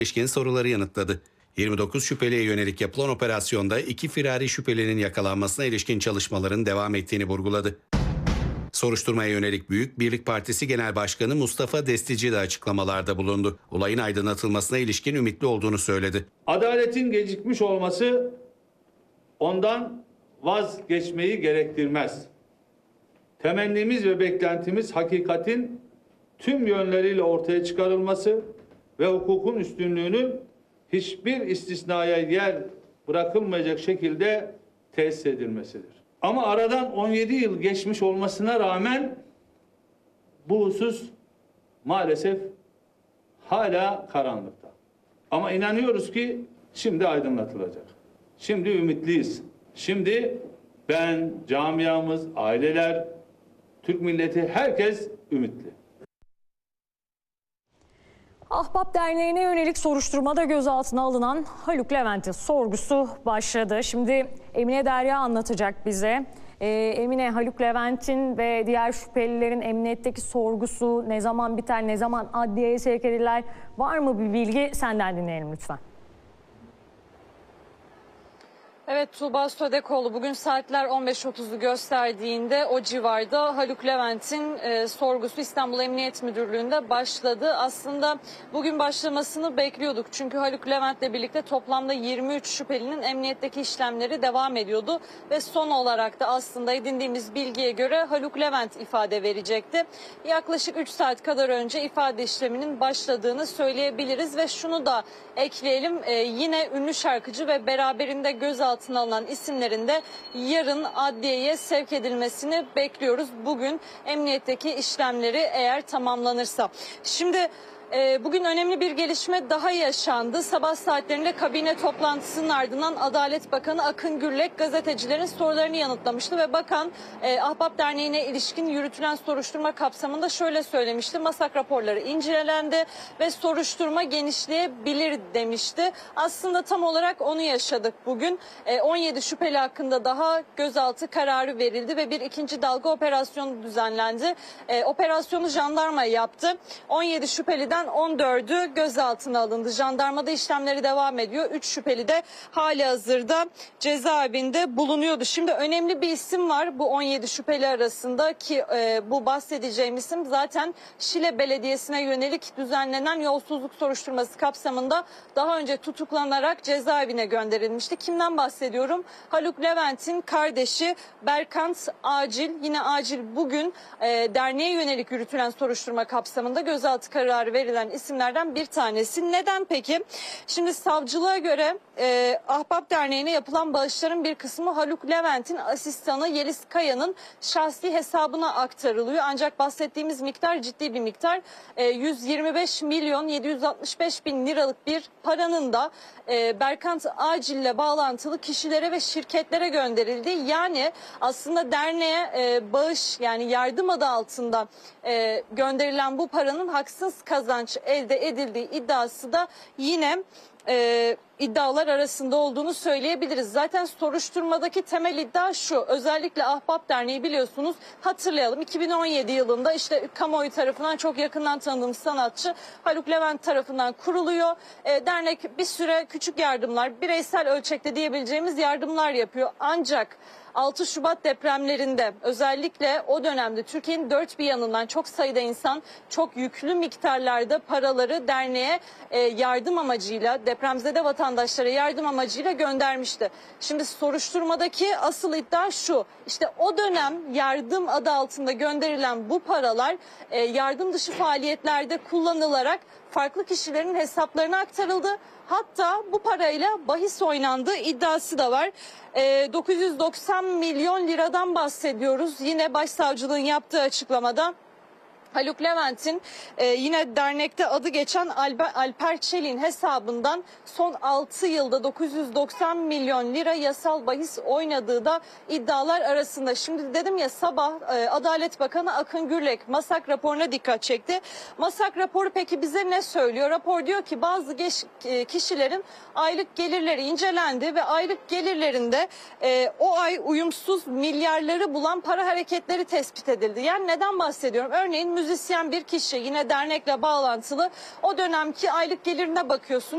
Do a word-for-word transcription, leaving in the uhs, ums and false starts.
ilişkin soruları yanıtladı. yirmi dokuz şüpheliye yönelik yapılan operasyonda iki firari şüphelinin yakalanmasına ilişkin çalışmaların devam ettiğini vurguladı. Soruşturmaya yönelik Büyük Birlik Partisi Genel Başkanı Mustafa Destici de açıklamalarda bulundu. Olayın aydınlatılmasına ilişkin ümitli olduğunu söyledi. Adaletin gecikmiş olması ondan vazgeçmeyi gerektirmez. Temennimiz ve beklentimiz hakikatin tüm yönleriyle ortaya çıkarılması ve hukukun üstünlüğünün hiçbir istisnaya yer bırakılmayacak şekilde tesis edilmesidir. Ama aradan on yedi yıl geçmiş olmasına rağmen bu husus maalesef hala karanlıkta. Ama inanıyoruz ki şimdi aydınlatılacak. Şimdi ümitliyiz. Şimdi ben, camiamız, aileler, Türk milleti, herkes ümitli. Ahbap Derneği'ne yönelik soruşturmada gözaltına alınan Haluk Levent'in sorgusu başladı. Şimdi Emine Derya anlatacak bize. Ee, Emine, Haluk Levent'in ve diğer şüphelilerin emniyetteki sorgusu ne zaman biter, ne zaman adliyeye sevk edilirler? Var mı bir bilgi? Senden dinleyelim lütfen. Evet, Tuğba Södekoğlu, bugün saatler on beş otuzu gösterdiğinde o civarda Haluk Levent'in e, sorgusu İstanbul Emniyet Müdürlüğü'nde başladı. Aslında bugün başlamasını bekliyorduk. Çünkü Haluk Levent'le birlikte toplamda yirmi üç şüphelinin emniyetteki işlemleri devam ediyordu. Ve son olarak da aslında edindiğimiz bilgiye göre Haluk Levent ifade verecekti. Yaklaşık üç saat kadar önce ifade işleminin başladığını söyleyebiliriz. Ve şunu da ekleyelim, e, yine ünlü şarkıcı ve beraberinde gözaltına alınan isimlerin de yarın adliyeye sevk edilmesini bekliyoruz. Bugün emniyetteki işlemleri eğer tamamlanırsa. Şimdi e, bugün önemli bir gelişme daha yaşandı. Sabah saatlerinde kabine toplantısının ardından Adalet Bakanı Akın Gürlek gazetecilerin sorularını yanıtlamıştı ve bakan e, Ahbap Derneği'ne ilişkin yürütülen soruşturma kapsamında şöyle söylemişti. MASAK raporları incelendi ve soruşturma genişleyebilir demişti. Aslında tam olarak onu yaşadık bugün. E, on yedi şüpheli hakkında daha gözaltı kararı verildi ve bir ikinci dalga operasyonu düzenlendi. E, operasyonu jandarma yaptı. on yedi şüpheliden on dördü gözaltına alındı. Jandarmada işlemleri devam ediyor. üç şüpheli de hali hazırda cezaevinde bulunuyordu. Şimdi önemli bir isim var bu on yedi şüpheli arasında ki e, bu bahsedeceğim isim zaten Şile Belediyesi'ne yönelik düzenlenen yolsuzluk soruşturması kapsamında daha önce tutuklanarak cezaevine gönderilmişti. Kimden bahsediyorum? Haluk Levent'in kardeşi Berkant Acil. Yine Acil bugün e, derneğe yönelik yürütülen soruşturma kapsamında gözaltı kararı verilen isimlerden bir tanesi. Neden peki? Şimdi savcılığa göre e, Ahbap Derneği'ne yapılan bağışların bir kısmı Haluk Levent'in asistanı Yeliz Kaya'nın şahsi hesabına aktarılıyor. Ancak bahsettiğimiz miktar ciddi bir miktar. E, yüz yirmi beş milyon yedi yüz altmış beş bin liralık bir paranın da e, Berkant Acil'le bağlantılı kişilere ve şirketlere gönderildi. Yani aslında derneğe e, bağış, yani yardım adı altında e, gönderilen bu paranın haksız kazanç elde edildiği iddiası da yine e, iddialar arasında olduğunu söyleyebiliriz. Zaten soruşturmadaki temel iddia şu: özellikle Ahbap Derneği, biliyorsunuz, hatırlayalım, iki bin on yedi yılında işte kamuoyu tarafından çok yakından tanıdığımız sanatçı Haluk Levent tarafından kuruluyor. E, dernek bir süre küçük yardımlar, bireysel ölçekte diyebileceğimiz yardımlar yapıyor. Ancak altı Şubat depremlerinde özellikle o dönemde Türkiye'nin dört bir yanından çok sayıda insan çok yüklü miktarlarda paraları derneğe e, yardım amacıyla, depremzede vatandaşlara yardım amacıyla göndermişti. Şimdi soruşturmadaki asıl iddia şu: işte o dönem yardım adı altında gönderilen bu paralar e, yardım dışı faaliyetlerde kullanılarak farklı kişilerin hesaplarına aktarıldı. Hatta bu parayla bahis oynandığı iddiası da var. E, dokuz yüz doksan milyon liradan bahsediyoruz. Yine başsavcılığın yaptığı açıklamada Haluk Levent'in e, yine dernekte adı geçen Alper, Alper Çelik'in hesabından son altı yılda dokuz yüz doksan milyon lira yasal bahis oynadığı da iddialar arasında. Şimdi dedim ya, sabah e, Adalet Bakanı Akın Gürlek MASAK raporuna dikkat çekti. MASAK raporu peki bize ne söylüyor? Rapor diyor ki bazı geç, e, kişilerin aylık gelirleri incelendi ve aylık gelirlerinde e, o ay uyumsuz milyarları bulan para hareketleri tespit edildi. Yani neden bahsediyorum? Örneğin müzisyen bir kişi, yine dernekle bağlantılı, o dönemki aylık gelirine bakıyorsun.